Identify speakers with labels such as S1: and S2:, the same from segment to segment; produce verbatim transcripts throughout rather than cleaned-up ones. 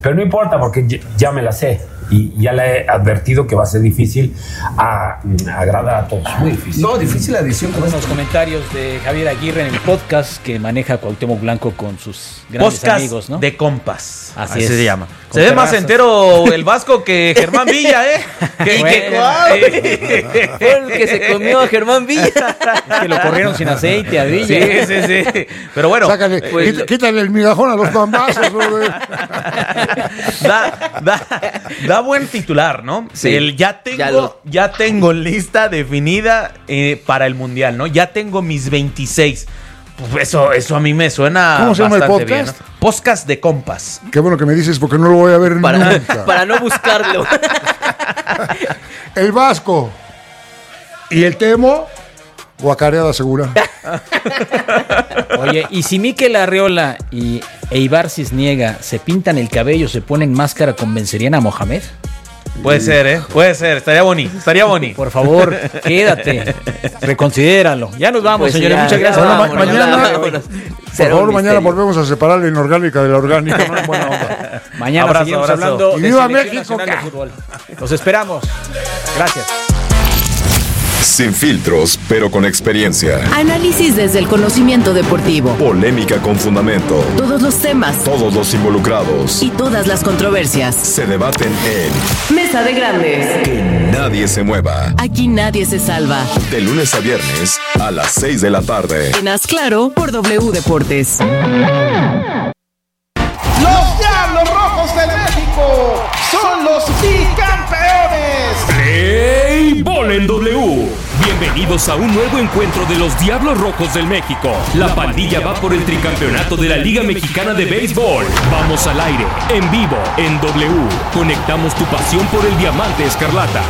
S1: Pero no importa porque ya me la sé y ya le he advertido que va a ser difícil a, a agradar a todos. Muy difícil.
S2: No, difícil la edición.
S3: Con los comentarios de Javier Aguirre en el podcast que maneja Cuauhtémoc Blanco con sus grandes
S4: podcast
S3: amigos, ¿no?
S4: de compas.
S3: Así,
S4: Así
S3: es.
S4: se llama.
S3: Con
S4: se ve
S3: terrazas.
S4: más entero el Vasco que Germán Villa, ¿eh? Que,
S3: Bueno,
S4: que, guau,
S3: eh.
S5: Fue el que se comió a Germán Villa.
S3: Es que lo corrieron sin aceite a Villa.
S4: Sí, sí, sí. Pero bueno.
S6: Sácale,
S4: pues,
S6: quita- quítale el migajón a los bambazos, brother.
S4: da, da, da buen titular, ¿no?
S5: Sí.
S4: El ya tengo,
S5: Ya
S4: ya,
S5: lo-
S4: tengo lista definida eh, para el Mundial, ¿no? Ya tengo mis veintiséis. Pues eso, eso a mí me suena
S6: ¿Cómo se llama el
S4: bastante bien,
S6: podcast?
S4: ¿no? Podcast de compas.
S6: Qué bueno que me dices porque no lo voy a ver
S5: Para,
S6: nunca.
S5: para no buscarlo.
S6: El Vasco y el Temo, guacareada segura.
S3: Oye, y si Mikel Arriola y Eibar Cisniega se pintan el cabello, se ponen máscara, ¿convencerían a Mohamed?
S4: Puede ser, ¿eh? Puede ser. Estaría bonito. Estaría bonito.
S3: Por favor, quédate. Reconsidéralo. Ya nos vamos,
S5: Pues
S3: señores.
S5: ya,
S3: Muchas
S5: ya
S3: gracias.
S6: Bueno,
S5: vámonos,
S6: mañana-
S5: ya vámonos.
S6: Por
S5: Será un
S6: favor, mañana
S5: misterio.
S6: volvemos a separar la inorgánica de la orgánica, ¿no? En buena onda.
S3: Mañana
S4: Abrazo,
S3: seguimos
S4: abrazo.
S3: hablando
S6: Y
S3: de
S6: viva
S3: Selección
S6: México,
S3: Nacional de
S6: ca-
S3: Fútbol. Los esperamos. Gracias.
S7: Sin filtros, pero con experiencia.
S8: Análisis desde el conocimiento deportivo.
S7: Polémica con fundamento.
S8: Todos los temas
S7: Todos los involucrados
S8: y todas las controversias.
S7: se debaten en
S8: Mesa de Grandes.
S7: Que Nadie se mueva.
S8: Aquí nadie se salva.
S7: De lunes a viernes a las seis de la tarde.
S8: En Haz Claro por W Deportes.
S9: Los Diablos Rojos del México son los bicampeones.
S10: ¡Play Ball en W! Bienvenidos a un nuevo encuentro de los Diablos Rojos del México. La pandilla va por el tricampeonato de la Liga Mexicana de Béisbol. Vamos al aire, en vivo, en W. Conectamos tu pasión por el diamante escarlata.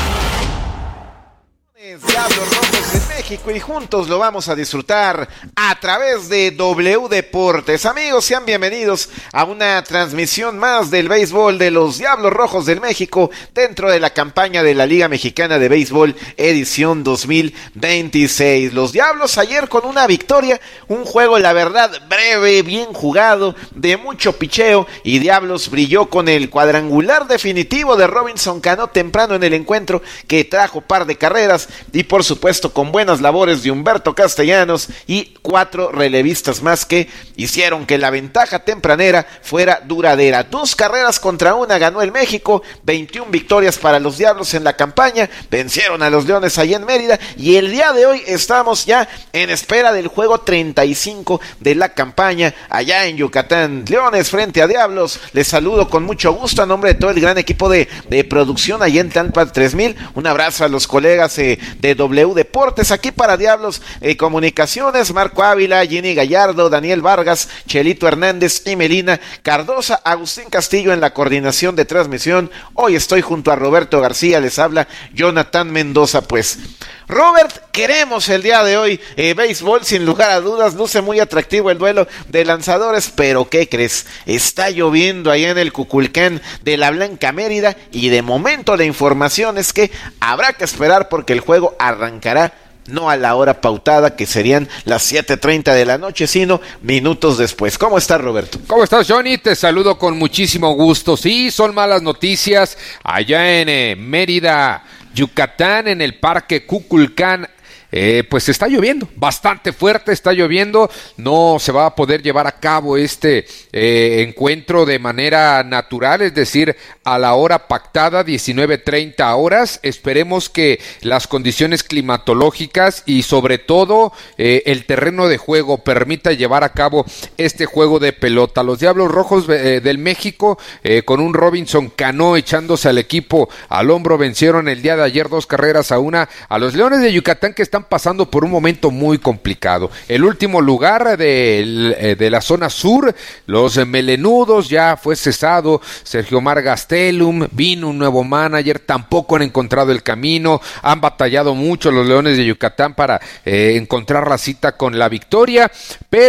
S9: Diablos Rojos de México y juntos lo vamos a disfrutar a través de W Deportes. Amigos, sean bienvenidos a una transmisión más del béisbol de los Diablos Rojos del México dentro de la campaña de la Liga Mexicana de Béisbol edición dos mil veintiséis. Los Diablos ayer con una victoria, un juego la verdad breve, bien jugado, de mucho picheo, y Diablos brilló con el cuadrangular definitivo de Robinson Cano temprano en el encuentro que trajo par de carreras y por supuesto con buenas labores de Humberto Castellanos y cuatro relevistas más que hicieron que la ventaja tempranera fuera duradera. Dos carreras contra una ganó el México, veintiuna victorias para los Diablos en la campaña, vencieron a los Leones allá en Mérida y el día de hoy estamos ya en espera del juego treinta y cinco de la campaña allá en Yucatán. Leones frente a Diablos, les saludo con mucho gusto a nombre de todo el gran equipo de, de producción allá en Tampa tres mil, un abrazo a los colegas eh, de W Deportes, aquí para Diablos eh, Comunicaciones, Marco Ávila, Jenny Gallardo, Daniel Vargas, Chelito Hernández y Melina Cardosa, Agustín Castillo en la coordinación de transmisión. Hoy estoy junto a Roberto García, les habla Jonathan Mendoza. Pues Robert, queremos el día de hoy eh, béisbol, sin lugar a dudas, luce muy atractivo el duelo de lanzadores, pero ¿qué crees? Está lloviendo allá en el Cuculcán de la Blanca Mérida y de momento la información es que habrá que esperar porque el juego arrancará no a la hora pautada, que serían las siete treinta de la noche, sino minutos después. ¿Cómo estás, Roberto?
S11: ¿Cómo estás, Johnny? Te saludo con muchísimo gusto. Sí, son malas noticias allá en eh, Mérida, Yucatán, en el Parque Cuculcán. Eh, pues está lloviendo, bastante fuerte está lloviendo, no se va a poder llevar a cabo este eh, encuentro de manera natural, es decir, a la hora pactada, diecinueve treinta horas. Esperemos que las condiciones climatológicas y sobre todo eh, el terreno de juego permita llevar a cabo este juego de pelota. Los Diablos Rojos eh, del México, eh, con un Robinson Cano echándose al equipo al hombro, vencieron el día de ayer dos carreras a una a los Leones de Yucatán, que están pasando por un momento muy complicado. El último lugar de, de la zona sur, los melenudos, ya fue cesado Sergio Omar Gastelum, vino un nuevo manager, tampoco han encontrado el camino, han batallado mucho los Leones de Yucatán para eh, encontrar la cita con la victoria, pero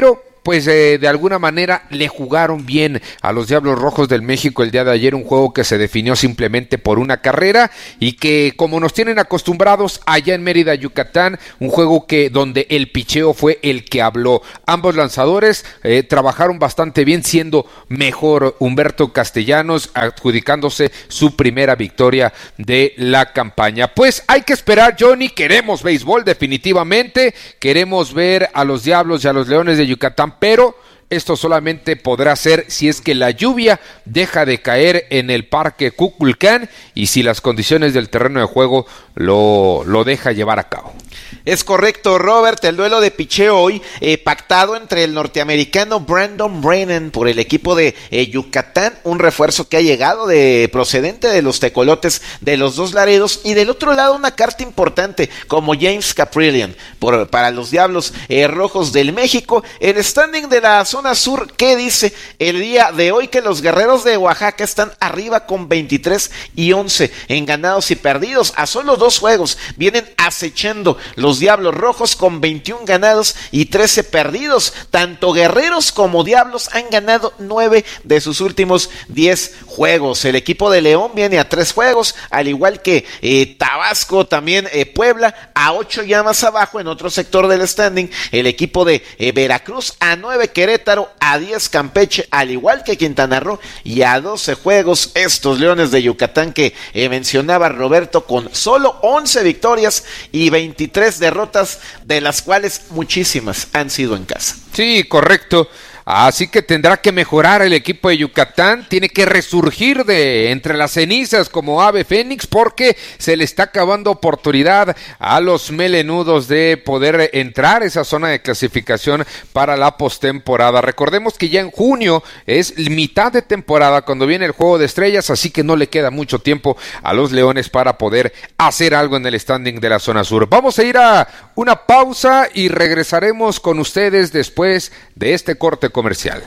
S11: pues eh, de alguna manera le jugaron bien a los Diablos Rojos del México el día de ayer, un juego que se definió simplemente por una carrera y que, como nos tienen acostumbrados allá en Mérida, Yucatán, un juego que donde el picheo fue el que habló. Ambos lanzadores eh, trabajaron bastante bien, siendo mejor Humberto Castellanos, adjudicándose su primera victoria de la campaña. Pues hay que esperar, Johnny, queremos béisbol definitivamente, queremos ver a los Diablos y a los Leones de Yucatán, pero esto solamente podrá ser si es que la lluvia deja de caer en el Parque Kukulcán y si las condiciones del terreno de juego lo, lo deja llevar a cabo.
S9: Es correcto, Robert, el duelo de picheo hoy eh, pactado entre el norteamericano Brandon Brennan por el equipo de eh, Yucatán, un refuerzo que ha llegado de procedente de los tecolotes de los Dos Laredos, y del otro lado una carta importante como James Caprillion por, para los Diablos eh, Rojos del México. El standing de la zona sur, ¿qué dice el día de hoy? Que los Guerreros de Oaxaca están arriba con veintitrés y once en ganados y perdidos, a solo dos juegos vienen acechando los Diablos Rojos con veintiún ganados y trece perdidos. Tanto Guerreros como Diablos han ganado nueve de sus últimos diez juegos. El equipo de León viene a tres juegos, al igual que eh, Tabasco, también eh, Puebla, a ocho ya más abajo en otro sector del standing. El equipo de eh, Veracruz a nueve, Querétaro a diez, Campeche, al igual que Quintana Roo, y a doce juegos estos Leones de Yucatán que eh, mencionaba Roberto, con solo once victorias y veintitrés derrotas, de las cuales muchísimas han sido en casa.
S11: Sí, correcto. Así que tendrá que mejorar el equipo de Yucatán, tiene que resurgir de entre las cenizas como ave fénix, porque se le está acabando oportunidad a los melenudos de poder entrar a esa zona de clasificación para la postemporada. Recordemos que ya en junio es mitad de temporada cuando viene el Juego de Estrellas, así que no le queda mucho tiempo a los Leones para poder hacer algo en el standing de la zona sur. Vamos a ir a una pausa y regresaremos con ustedes después de este corte comercial.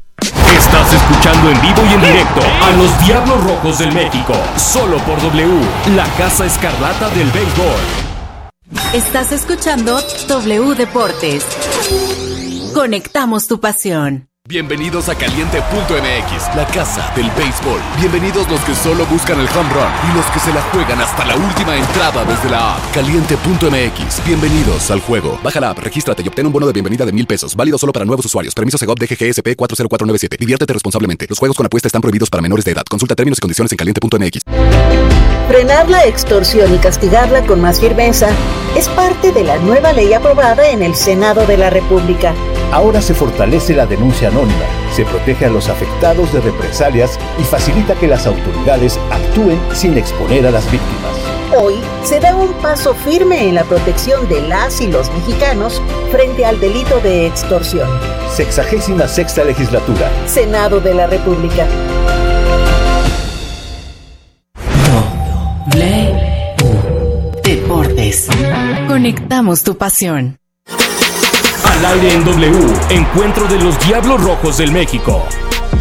S10: Estás escuchando en vivo y en directo a los Diablos Rojos del México, solo por W, la Casa Escarlata del Béisbol.
S8: Estás escuchando W Deportes. Conectamos tu pasión.
S2: Bienvenidos a Caliente punto M X, la casa del béisbol. Bienvenidos los que solo buscan el home run y los que se la juegan hasta la última entrada desde la app. Caliente punto M X, bienvenidos al juego. Baja la app, regístrate y obtén un bono de bienvenida de mil pesos, válido solo para nuevos usuarios. Permiso Segov D G G S P cuatro cero cuatro nueve siete. Diviértete responsablemente. Los juegos con apuesta están prohibidos para menores de edad. Consulta términos y condiciones en caliente punto M X.
S12: Frenar la extorsión y castigarla con más firmeza es parte de la nueva ley aprobada en el Senado de la República.
S13: Ahora se fortalece la denuncia anónima, se protege a los afectados de represalias y facilita que las autoridades actúen sin exponer a las víctimas.
S12: Hoy se da un paso firme en la protección de las y los mexicanos frente al delito de extorsión.
S13: Sexagésima sexta legislatura.
S12: Senado de la República.
S8: W Deportes. Conectamos tu pasión.
S10: Al aire en W, encuentro de los Diablos Rojos del México.